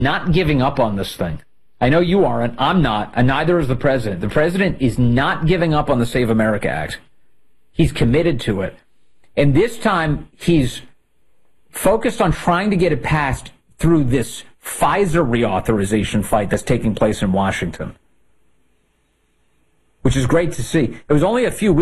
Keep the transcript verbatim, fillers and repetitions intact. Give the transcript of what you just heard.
not giving up on this thing. I know you aren't. I'm not. And neither is the president. The president is not giving up on the Save America Act. He's committed to it. And this time, he's focused on trying to get it passed through this Pfizer reauthorization fight that's taking place in Washington, which is great to see. It was only a few weeks